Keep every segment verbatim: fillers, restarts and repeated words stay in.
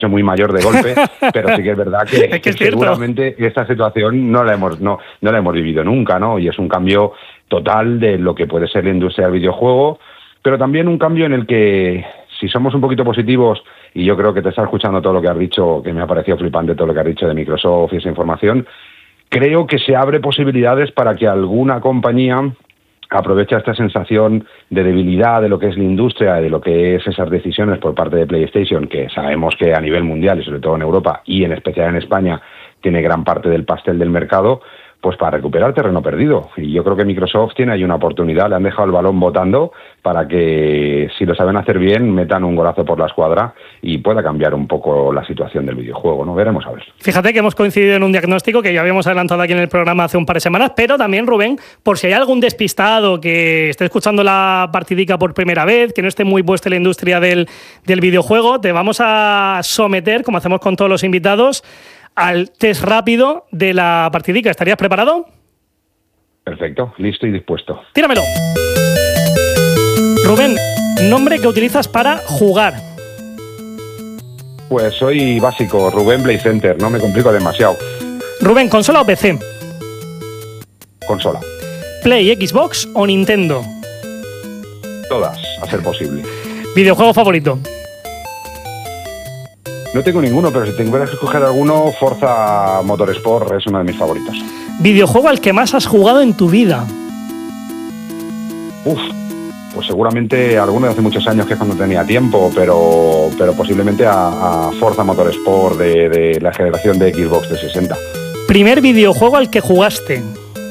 muy mayor de golpe, pero sí que es verdad que, es que es seguramente esta situación no la hemos no, no la hemos vivido nunca, ¿no? Y es un cambio total de lo que puede ser la industria del videojuego, pero también un cambio en el que, si somos un poquito positivos, y yo creo que te está escuchando todo lo que has dicho, que me ha parecido flipante todo lo que has dicho de Microsoft y esa información, creo que se abre posibilidades para que alguna compañía aprovecha esta sensación de debilidad de lo que es la industria, de lo que es esas decisiones por parte de PlayStation, que sabemos que a nivel mundial y sobre todo en Europa y en especial en España tiene gran parte del pastel del mercado, pues para recuperar terreno perdido. Y yo creo que Microsoft tiene ahí una oportunidad, le han dejado el balón botando para que, si lo saben hacer bien, metan un golazo por la escuadra y pueda cambiar un poco la situación del videojuego, ¿no? Veremos a ver. Fíjate que hemos coincidido en un diagnóstico que ya habíamos adelantado aquí en el programa hace un par de semanas, pero también, Rubén, por si hay algún despistado que esté escuchando la partidica por primera vez, que no esté muy puesto en la industria del, del videojuego, te vamos a someter, como hacemos con todos los invitados, al test rápido de la partidica. ¿Estarías preparado? Perfecto, listo y dispuesto. Tíramelo. Rubén, nombre que utilizas para jugar. Pues soy básico, Rubén Play Center, no me complico demasiado. Rubén, ¿consola o P C? Consola. ¿Play, Xbox o Nintendo? Todas, a ser posible. ¿Videojuego favorito? No tengo ninguno, pero si tengo que escoger alguno, Forza Motorsport es uno de mis favoritos. ¿Videojuego al que más has jugado en tu vida? Uf, pues seguramente alguno de hace muchos años, que es cuando tenía tiempo, pero, pero posiblemente a, a Forza Motorsport de, de la generación de Xbox trescientos sesenta. ¿Primer videojuego al que jugaste?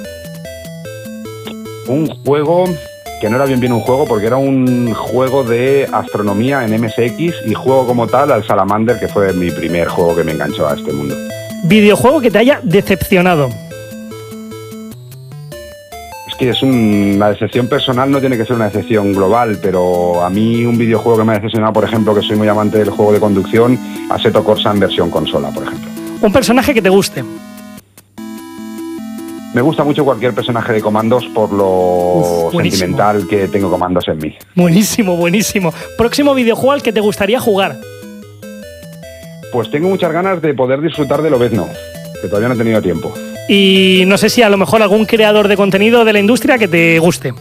Un juego que no era bien bien un juego, porque era un juego de astronomía en M S X y juego como tal al Salamander, que fue mi primer juego que me enganchó a este mundo. ¿Videojuego que te haya decepcionado? Es que es un, una decepción personal, no tiene que ser una decepción global, pero a mí un videojuego que me ha decepcionado, por ejemplo, que soy muy amante del juego de conducción, Assetto Corsa en versión consola, por ejemplo. ¿Un personaje que te guste? Me gusta mucho cualquier personaje de Comandos por lo Uf, sentimental que tengo Comandos en mí. Buenísimo, buenísimo. ¿Próximo videojuego al que te gustaría jugar? Pues tengo muchas ganas de poder disfrutar de Lobezno, que todavía no he tenido tiempo. Y no sé si a lo mejor algún creador de contenido de la industria que te guste.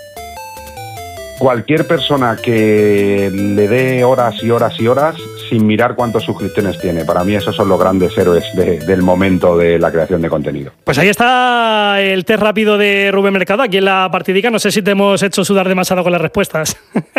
Cualquier persona que le dé horas y horas y horas sin mirar cuántos suscriptores tiene. Para mí esos son los grandes héroes de, del momento de la creación de contenido. Pues ahí está el test rápido de Rubén Mercado, aquí en la partidica. No sé si te hemos hecho sudar demasiado con las respuestas.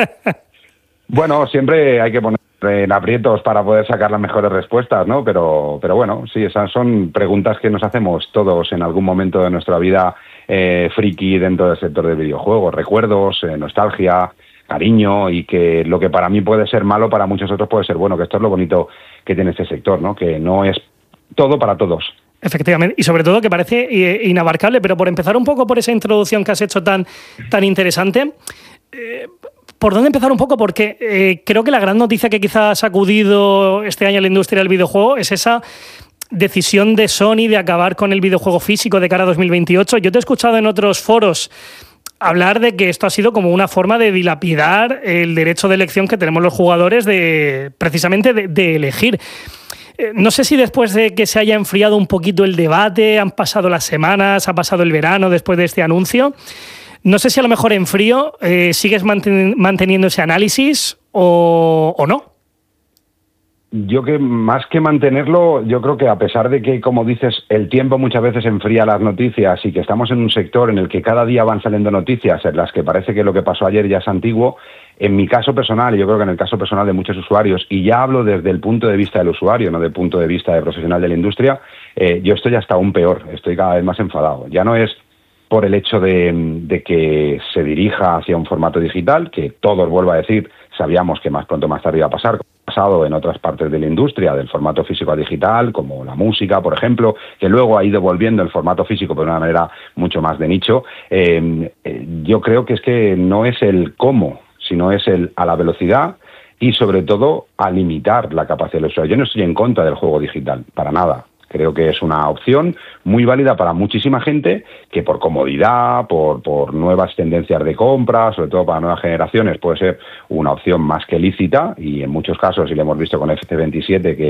Bueno, siempre hay que poner en aprietos para poder sacar las mejores respuestas, ¿no? Pero, pero bueno, sí, esas son preguntas que nos hacemos todos en algún momento de nuestra vida eh, friki dentro del sector del videojuego. Recuerdos, eh, nostalgia, cariño, y que lo que para mí puede ser malo, para muchos otros puede ser bueno, que esto es lo bonito que tiene este sector, ¿no? Que no es todo para todos. Efectivamente, y sobre todo que parece inabarcable, pero por empezar un poco por esa introducción que has hecho tan, tan interesante, eh, ¿por dónde empezar un poco? Porque eh, creo que la gran noticia que quizás ha sacudido este año la industria del videojuego es esa decisión de Sony de acabar con el videojuego físico de cara a dos mil veintiocho. Yo te he escuchado en otros foros hablar de que esto ha sido como una forma de dilapidar el derecho de elección que tenemos los jugadores de precisamente de, de elegir. Eh, no sé si después de que se haya enfriado un poquito el debate, han pasado las semanas, ha pasado el verano después de este anuncio. No sé si a lo mejor en frío eh, sigues manten- manteniendo ese análisis o, o no. Yo que más que mantenerlo, yo creo que a pesar de que, como dices, el tiempo muchas veces enfría las noticias y que estamos en un sector en el que cada día van saliendo noticias en las que parece que lo que pasó ayer ya es antiguo, en mi caso personal, y yo creo que en el caso personal de muchos usuarios, y ya hablo desde el punto de vista del usuario, no desde el punto de vista de profesional de la industria, eh, yo estoy hasta aún peor, estoy cada vez más enfadado. Ya no es por el hecho de, de que se dirija hacia un formato digital, que todos, vuelvo a decir, sabíamos que más pronto o más tarde iba a pasar, como ha pasado en otras partes de la industria, del formato físico a digital, como la música, por ejemplo, que luego ha ido volviendo el formato físico pero de una manera mucho más de nicho. Eh, eh, yo creo que es que no es el cómo, sino es el a la velocidad y sobre todo a limitar la capacidad del usuario. Yo no estoy en contra del juego digital, para nada. Creo que es una opción muy válida para muchísima gente que por comodidad, por, por nuevas tendencias de compra, sobre todo para nuevas generaciones, puede ser una opción más que lícita, y en muchos casos, y lo hemos visto con F C veintisiete, que